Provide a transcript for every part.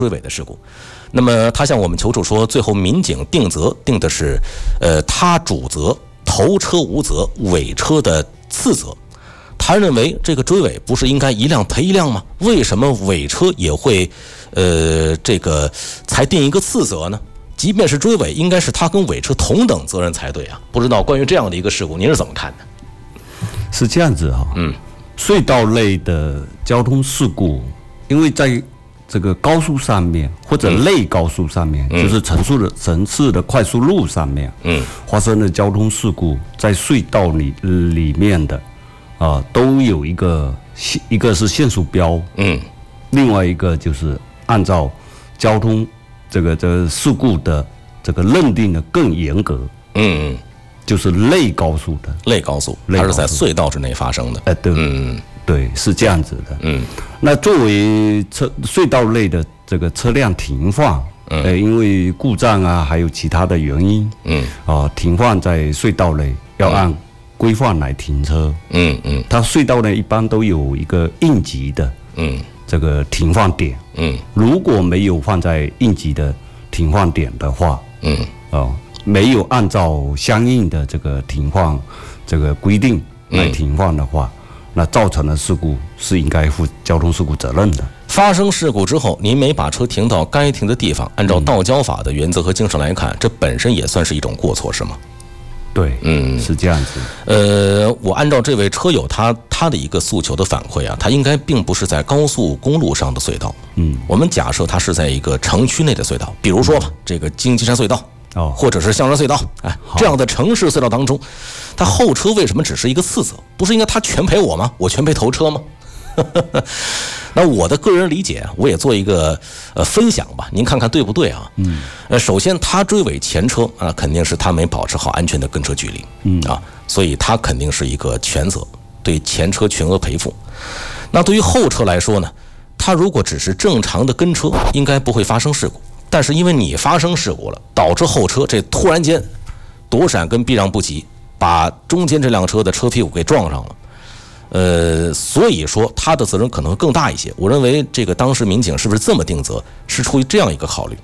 追尾的事故。那么他向我们求助说，最后民警定责定的是，他主责，头车无责，尾车的次责。他认为这个追尾不是应该一辆赔一辆吗？为什么尾车也会，这个才定一个次责呢？即便是追尾，应该是他跟尾车同等责任才对啊。不知道关于这样的一个事故，您是怎么看的？ 是这样子哈，隧道类的交通事故，因为在这个高速上面或者类高速上面，就是城市的快速路上面，发生的交通事故，在隧道里面的都有一个是限速标，另外一个就是按照交通这个事故的这个认定的更严格，就是类高速的， 它是在隧道之内发生的， 对，是这样子的。那作为隧道类的这个车辆停放，因为故障啊，还有其他的原因，停放在隧道内要按规范来停车。它隧道内一般都有一个应急的，这个停放点。如果没有放在应急的停放点的话，没有按照相应的这个停放这个规定来停放的话，那造成的事故是应该负交通事故责任的。 发生事故之后，您没把车停到该停的地方，按照道交法的原则和精神来看，这本身也算是一种过错，是吗？ 对，是这样子。 我按照这位车友他的一个诉求的反馈啊，他应该并不是在高速公路上的隧道。我们假设他是在一个城区内的隧道，比如说吧，这个京津山隧道。或者是象山隧道，这样的城市隧道当中，他后车为什么只是一个次责？不是应该他全赔我吗？我全赔头车吗？那我的个人理解，我也做一个分享吧，您看看对不对啊？首先他追尾前车啊，肯定是他没保持好安全的跟车距离，所以他肯定是一个全责，对前车全额赔付。那对于后车来说呢，他如果只是正常的跟车，应该不会发生事故。但是因为你发生事故了，导致后车这突然间躲闪跟避让不及，把中间这辆车的车屁股给撞上了，所以说他的责任可能会更大一些。我认为这个当时民警是不是这么定责，是出于这样一个考虑。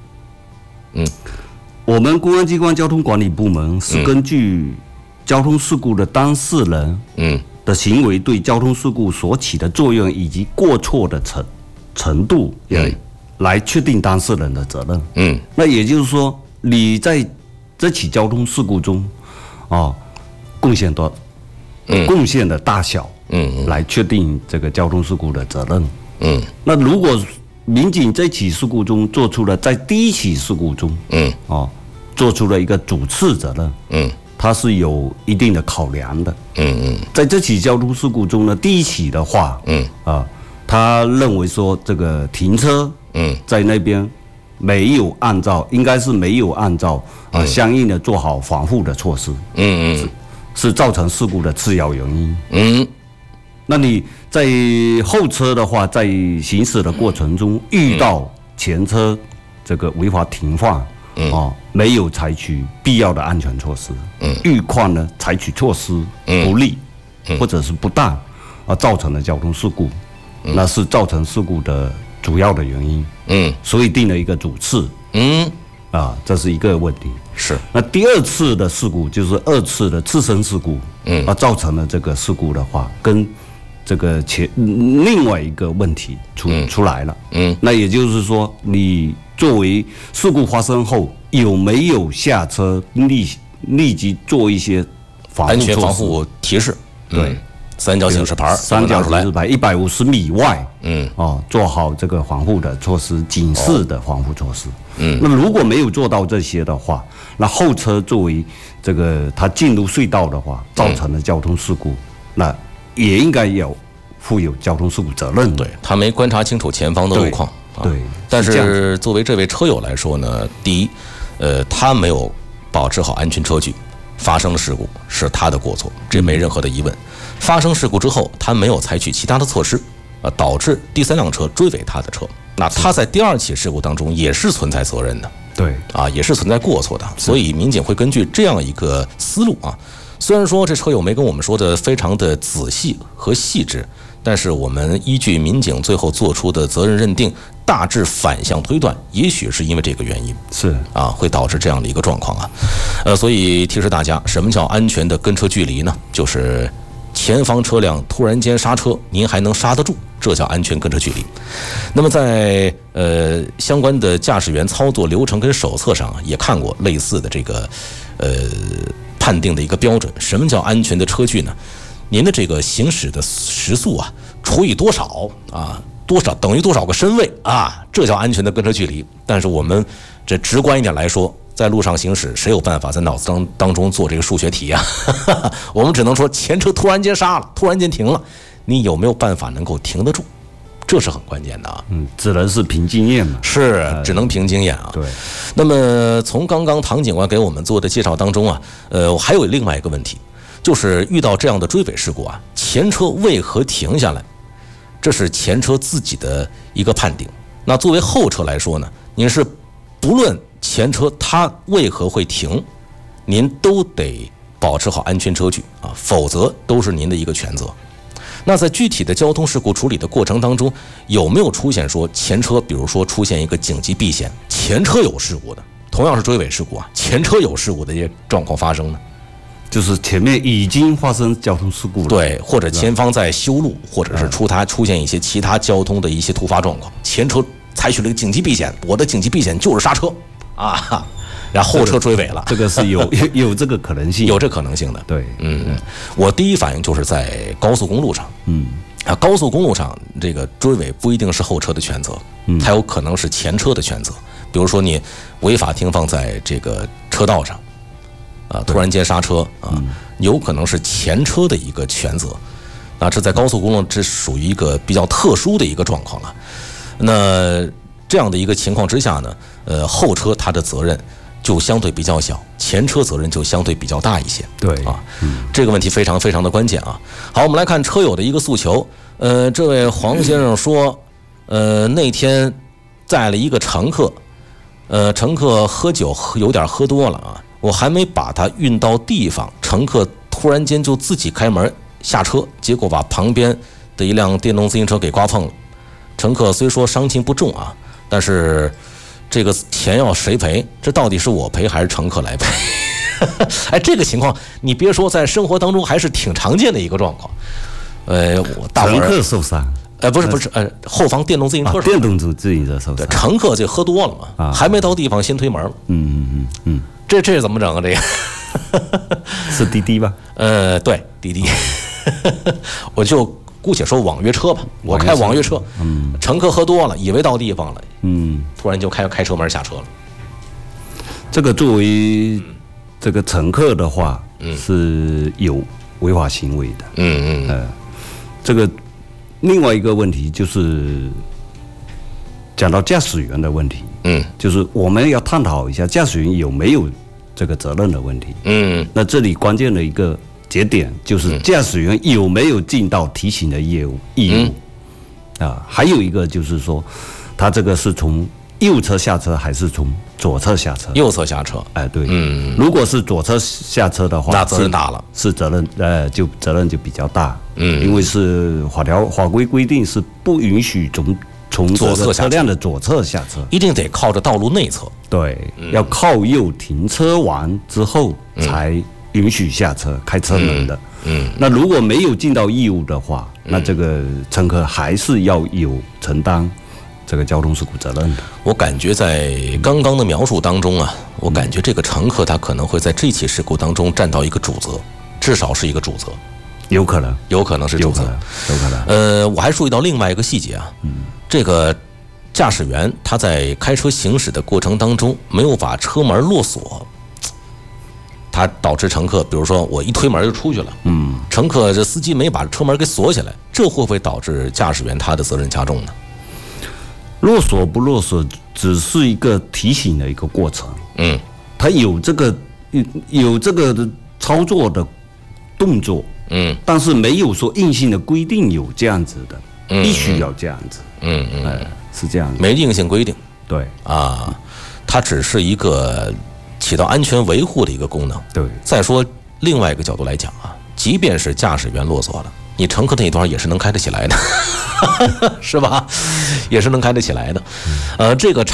我们公安机关交通管理部门是根据交通事故的当事人的行为对交通事故所起的作用以及过错的程度来确定当事人的责任。那也就是说，你在这起交通事故中，贡献的大小，来确定这个交通事故的责任。那如果民警这起事故中做出了在第一起事故中，做出了一个主次责任，它是有一定的考量的。在这起交通事故中呢，第一起的话，他认为说这个停车。在那边应该是没有按照相应的做好防护的措施，是造成事故的次要原因。那你在后车的话，在行驶的过程中遇到前车这个违法停放，没有采取必要的安全措施，遇况呢采取措施不利或者是不当，造成了交通事故，那是造成事故的主要的原因，所以定了一个主次，这是一个问题。 是。那第二次的事故就是二次的次生事故，造成了这个事故的话，跟这个另外一个问题出来了，那也就是说，你作为事故发生后有没有下车立即做一些安全防护提示？对。三角警示牌 150米外，做好这个防护的措施，警示的防护措施。那如果没有做到这些的话，那后车作为这个他进入隧道的话，造成了交通事故，那也应该要负有交通事故责任。 对，他没观察清楚前方的路况。 对， 但是作为这位车友来说呢，第一，他没有保持好安全车距，发生了事故是他的过错，这没任何的疑问。发生事故之后，他没有采取其他的措施，导致第三辆车追尾他的车，那他在第二起事故当中也是存在责任的。 对， 也是存在过错的。所以民警会根据这样一个思路虽然说这车友没跟我们说的非常的仔细和细致， 但是我们依据民警最后做出的责任认定，大致反向推断，也许是因为这个原因， 是啊，会导致这样的一个状况啊。所以提示大家，什么叫安全的跟车距离呢？就是前方车辆突然间刹车，您还能刹得住，这叫安全跟车距离。那么在相关的驾驶员操作流程跟手册上也看过类似的这个判定的一个标准。什么叫安全的车距呢？您的这个行驶的时速啊，除以多少啊，多少等于多少个身位啊，这叫安全的跟车距离。但是我们这直观一点来说，在路上行驶，谁有办法在脑子当中做这个数学题啊？我们只能说前车突然间刹了，突然间停了，你有没有办法能够停得住？这是很关键的啊。 只能是凭经验嘛。 是，只能凭经验啊。 对。 那么从刚刚唐警官给我们做的介绍当中啊，还有另外一个问题，就是遇到这样的追尾事故啊，前车为何停下来？这是前车自己的一个判定。那作为后车来说呢，您是不论前车它为何会停，您都得保持好安全车距啊，否则都是您的一个全责。那在具体的交通事故处理的过程当中，有没有出现说前车比如说出现一个紧急避险，前车有事故的，同样是追尾事故啊，前车有事故的一些状况发生呢？ 就是前面已经发生交通事故了， 对，或者前方在修路，或者是出现一些其他交通的一些突发状况，前车采取了一个紧急避险，我的紧急避险就是刹车啊，然后后车追尾了， 这个是有这个可能性， 有这可能性的。 对， 我第一反应就是在高速公路上，高速公路上这个追尾不一定是后车的全责，它有可能是前车的全责。比如说你违法停放在这个车道上，突然间刹车啊，有可能是前车的一个全责。啊，这在高速公路这属于一个比较特殊的一个状况了。那这样的一个情况之下呢，后车它的责任就相对比较小，前车责任就相对比较大一些。 对啊，这个问题非常非常的关键啊。好，我们来看车友的一个诉求。这位黄先生说，那天载了一个乘客，乘客喝酒有点喝多了啊，我还没把他运到地方，乘客突然间就自己开门下车，结果把旁边的一辆电动自行车给刮碰了。乘客虽说伤情不重啊，但是这个钱要谁赔？这到底是我赔还是乘客来赔？哎，这个情况你别说，在生活当中还是挺常见的一个状况。 乘客受伤， 不是，后方电动自行车， 电动自行车受伤， 乘客就喝多了嘛，还没到地方先推门了。这是怎么整啊？这个是滴滴吧？ 对，滴滴。我就姑且说网约车吧，我开网约车，乘客喝多了，以为到地方了，突然就开车门下车了。 这个作为这个乘客的话，是有违法行为的。这个另外一个问题就是讲到驾驶员的问题，就是我们要探讨一下驾驶员有没有这个责任的问题。那这里关键的一个节点就是驾驶员有没有尽到提醒的义务还有一个就是说，他这个是从右侧下车还是从左侧下车？右侧下车。 哎，对，如果是左侧下车的话， 那责任大了， 是责任，责任就比较大，因为是法规规定是不允许从左侧车辆的左侧下车， 一定得靠着道路内侧。 对，要靠右停车完之后才允许下车开车门的。那如果没有尽到义务的话，那这个乘客还是要有承担这个交通事故责任的。 我感觉在刚刚的描述当中啊，我感觉这个乘客他可能会在这起事故当中占到一个主责，至少是一个主责， 有可能是主责， 有可能。 我还注意到另外一个细节啊，这个驾驶员他在开车行驶的过程当中没有把车门落锁，他导致乘客，比如说我一推门就出去了，乘客这司机没把车门给锁起来，这会不会导致驾驶员他的责任加重呢？ 落锁不落锁只是一个提醒的一个过程，他有这个操作的动作，但是没有说硬性的规定有这样子的，必须要这样子，是这样的， 没硬性规定， 对啊，它只是一个起到安全维护的一个功能。 对， 再说另外一个角度来讲啊，即便是驾驶员落锁了， 你乘客那一段也是能开得起来的，是吧？也是能开得起来的。这个